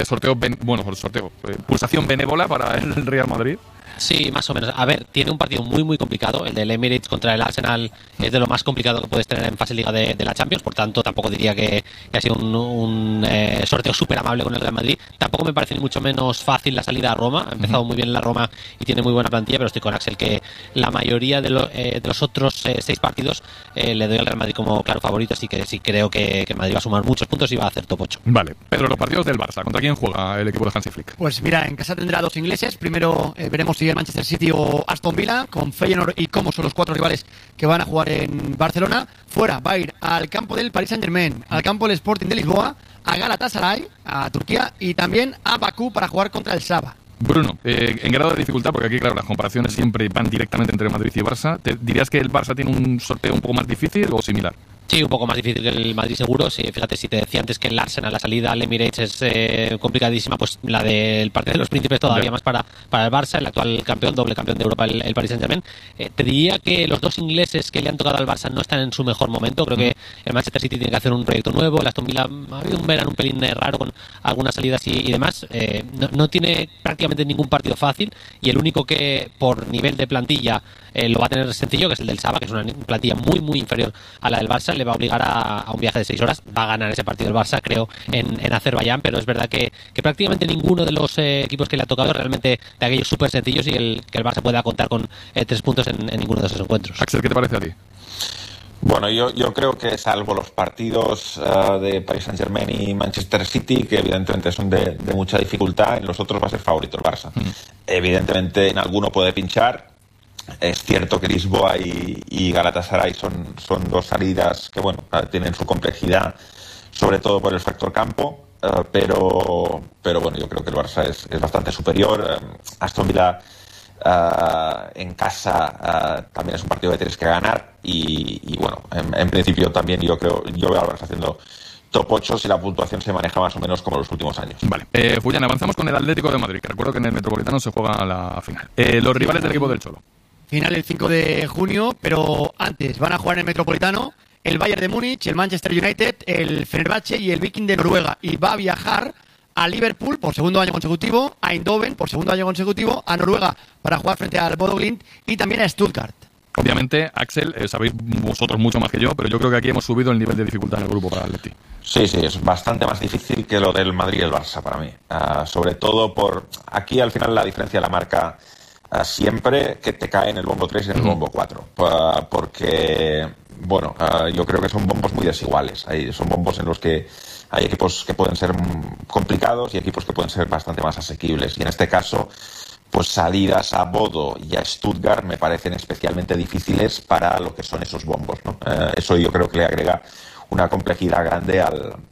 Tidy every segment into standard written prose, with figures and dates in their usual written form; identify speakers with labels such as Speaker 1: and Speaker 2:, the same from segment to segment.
Speaker 1: pulsación benévola para el Real Madrid.
Speaker 2: Sí, más o menos. A ver, tiene un partido muy muy complicado. El del Emirates contra el Arsenal es de lo más complicado que puedes tener en fase liga de la Champions. Por tanto, tampoco diría que ha sido un sorteo súper amable con el Real Madrid. Tampoco me parece ni mucho menos fácil la salida a Roma. Ha empezado muy bien la Roma y tiene muy buena plantilla, pero estoy con Axel que la mayoría de los otros 6 partidos le doy al Real Madrid como claro favorito. Así que sí creo que el Madrid va a sumar muchos puntos y va a hacer top 8.
Speaker 1: Vale, Pedro, los partidos del Barça, ¿contra quién juega el equipo de Hansi Flick?
Speaker 3: Pues mira, en casa tendrá 2 ingleses. Primero veremos si el Manchester City o Aston Villa, con Feyenoord y Como son los 4 rivales que van a jugar en Barcelona. Fuera va a ir al campo del Paris Saint-Germain, al campo del Sporting de Lisboa, a Galatasaray, a Turquía, y también a Bakú para jugar contra el Saba.
Speaker 1: Bruno, en grado de dificultad, porque aquí, claro, las comparaciones siempre van directamente entre Madrid y Barça, ¿dirías que el Barça tiene un sorteo un poco más difícil o similar?
Speaker 2: Sí, un poco más difícil que el Madrid seguro. Sí, fíjate, si te decía antes que el Arsenal, la salida al Emirates es complicadísima, pues la del Partido de los Príncipes todavía más para el Barça, el actual campeón, doble campeón de Europa, el Paris Saint-Germain. Te diría que los 2 ingleses que le han tocado al Barça no están en su mejor momento. Creo que el Manchester City tiene que hacer un proyecto nuevo. El Aston Villa ha habido un verano un pelín raro con algunas salidas y demás. No tiene prácticamente ningún partido fácil, y el único que por nivel de plantilla lo va a tener sencillo, que es el del Saba, que es una plantilla muy muy inferior a la del Barça, le va a obligar a un viaje de 6 horas. Va a ganar ese partido el Barça, creo, en Azerbaiyán, pero es verdad que prácticamente ninguno de los equipos que le ha tocado realmente de aquellos súper sencillos, y que el Barça pueda contar con 3 puntos en ninguno de esos encuentros.
Speaker 1: Axel, ¿qué te parece a ti?
Speaker 4: Bueno, yo creo que salvo los partidos de Paris Saint-Germain y Manchester City, que evidentemente son de mucha dificultad, en los otros va a ser favorito el Barça. Evidentemente en alguno puede pinchar. Es cierto que Lisboa y Galatasaray son 2 salidas que, bueno, tienen su complejidad, sobre todo por el factor campo, pero bueno, yo creo que el Barça es bastante superior. Aston Villa en casa también es un partido que tienes que ganar, y bueno, en principio también yo veo al Barça haciendo top 8 si la puntuación se maneja más o menos como los últimos años.
Speaker 1: Vale, Fuyan, avanzamos con el Atlético de Madrid, que recuerdo que en el Metropolitano se juega la final. Los rivales del equipo del Cholo.
Speaker 3: Final el 5 de junio, pero antes van a jugar en el Metropolitano el Bayern de Múnich, el Manchester United, el Fenerbahce y el Viking de Noruega. Y va a viajar a Liverpool por 2º año consecutivo, a Eindhoven por 2º año consecutivo, a Noruega para jugar frente al Bodo Glimt y también a Stuttgart.
Speaker 1: Obviamente, Axel, sabéis vosotros mucho más que yo, pero yo creo que aquí hemos subido el nivel de dificultad en el grupo para el Atleti.
Speaker 4: Sí, es bastante más difícil que lo del Madrid y el Barça para mí. Sobre todo aquí al final la diferencia la marca siempre que te cae en el bombo 3 y en el bombo 4. Porque, bueno, yo creo que son bombos muy desiguales. Son bombos en los que hay equipos que pueden ser complicados y equipos que pueden ser bastante más asequibles. Y en este caso, pues salidas a Bodo y a Stuttgart me parecen especialmente difíciles para lo que son esos bombos, ¿no? Eso yo creo que le agrega una complejidad grande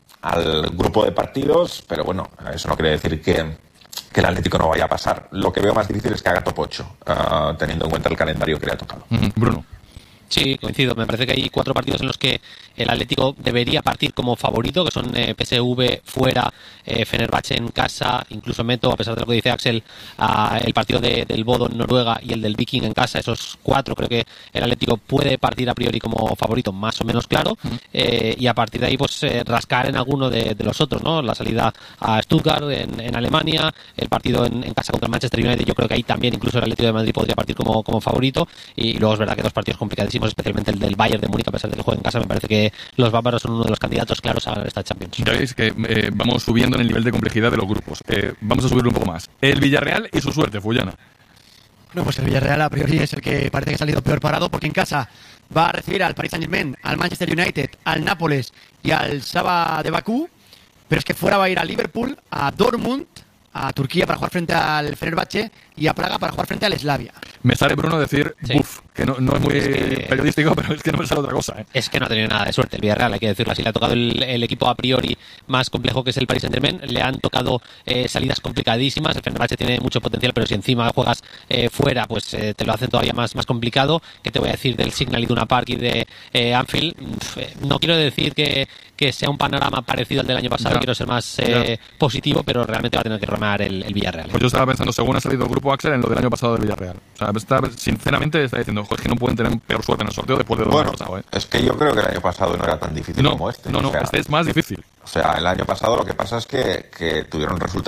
Speaker 4: al grupo de partidos, pero bueno, eso no quiere decir que el Atlético no vaya a pasar. Lo que veo más difícil es que haga top 8, teniendo en cuenta el calendario que le ha tocado.
Speaker 1: Bruno.
Speaker 2: Sí, coincido. Me parece que hay 4 partidos en los que el Atlético debería partir como favorito, que son PSV fuera, Fenerbahce en casa, incluso meto, a pesar de lo que dice Axel, el partido del Bodo en Noruega y el del Viking en casa. Esos 4 creo que el Atlético puede partir a priori como favorito, más o menos claro, y a partir de ahí pues rascar en alguno de los otros, ¿no? La salida a Stuttgart en Alemania, el partido en casa contra el Manchester United, yo creo que ahí también incluso el Atlético de Madrid podría partir como favorito, y luego es verdad que 2 partidos complicadísimos, especialmente el del Bayern de Múnich, a pesar de que juegue en casa. Me parece que los bárbaros son uno de los candidatos claros a ganar esta Champions.
Speaker 1: Ya veis que vamos subiendo en el nivel de complejidad de los grupos. Vamos a subirlo un poco más. El Villarreal y su suerte, Fullana.
Speaker 3: Bueno, pues el Villarreal a priori es el que parece que ha salido peor parado, porque en casa va a recibir al Paris Saint-Germain, al Manchester United, al Nápoles y al Saba de Bakú, pero es que fuera va a ir a Liverpool, a Dortmund, a Turquía para jugar frente al Fenerbahce y a Praga para jugar frente al Slavia.
Speaker 1: Me sale, Bruno, decir buf, que no es muy periodístico, pero es que no me sale otra cosa.
Speaker 2: Es que no ha tenido nada de suerte el Villarreal, hay que decirlo así. Le ha tocado el equipo a priori más complejo, que es el Paris Saint-Germain. Le han tocado salidas complicadísimas. El Fenerbahce tiene mucho potencial, pero si encima juegas fuera, pues te lo hacen todavía más complicado. ¿Qué te voy a decir del Signal Iduna Park y de Anfield? No quiero decir que sea un panorama parecido al del año pasado, quiero ser más positivo, pero realmente va a tener que remar el Villarreal.
Speaker 1: Pues yo estaba pensando, según ha salido el grupo Axel, en lo del año pasado del Villarreal. Sinceramente está diciendo, es que no pueden tener peor suerte en el sorteo después de lo
Speaker 4: Bueno,
Speaker 1: pasado.
Speaker 4: es que yo creo que el año pasado no era tan difícil como este.
Speaker 1: No, este es más difícil.
Speaker 4: O sea, el año pasado lo que pasa es que tuvieron